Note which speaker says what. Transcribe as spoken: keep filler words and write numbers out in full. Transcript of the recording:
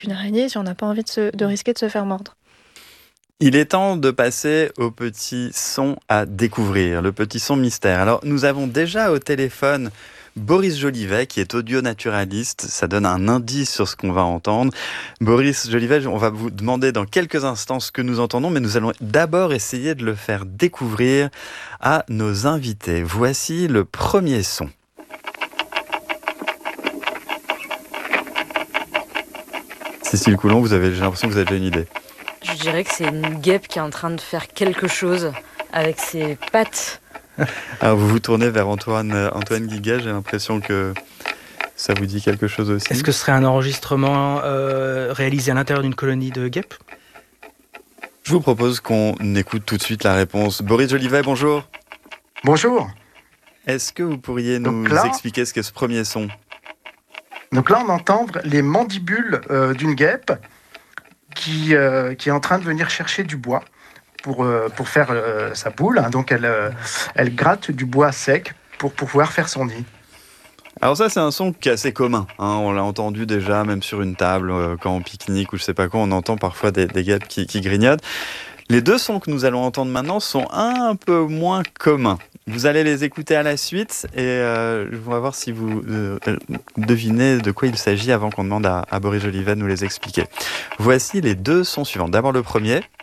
Speaker 1: une araignée si on n'a pas envie de, se, de risquer de se faire mordre.
Speaker 2: Il est temps de passer au petit son à découvrir, le petit son mystère. Alors, nous avons déjà au téléphone Boris Jolivet, qui est audio-naturaliste. Ça donne un indice sur ce qu'on va entendre. Boris Jolivet, on va vous demander dans quelques instants ce que nous entendons, mais nous allons d'abord essayer de le faire découvrir à nos invités. Voici le premier son. Cécile Coulon, vous avez, j'ai l'impression que vous avez déjà une idée.
Speaker 3: Je dirais que c'est une guêpe qui est en train de faire quelque chose avec ses pattes.
Speaker 2: Alors vous vous tournez vers Antoine, Antoine Guiguet, j'ai l'impression que ça vous dit quelque chose aussi.
Speaker 4: Est-ce que ce serait un enregistrement euh, réalisé à l'intérieur d'une colonie de guêpes ?
Speaker 2: Je vous propose qu'on écoute tout de suite la réponse. Boris Jolivet, bonjour.
Speaker 5: Bonjour.
Speaker 2: Est-ce que vous pourriez nous
Speaker 5: là,
Speaker 2: expliquer ce qu'est ce premier son ?
Speaker 5: Donc là, on entend les mandibules euh, d'une guêpe qui, euh, qui est en train de venir chercher du bois pour, euh, pour faire euh, sa boule. Donc elle, euh, elle gratte du bois sec pour pouvoir faire son nid.
Speaker 2: Alors ça, c'est un son qui est assez commun. Hein. On l'a entendu déjà, même sur une table, euh, quand on pique-nique ou je sais pas quoi, on entend parfois des, des guêpes qui, qui grignotent. Les deux sons que nous allons entendre maintenant sont un peu moins communs. Vous allez les écouter à la suite et euh, on va voir si vous euh, devinez de quoi il s'agit avant qu'on demande à, à Boris Jolivet de nous les expliquer. Voici les deux sons suivants. D'abord le premier.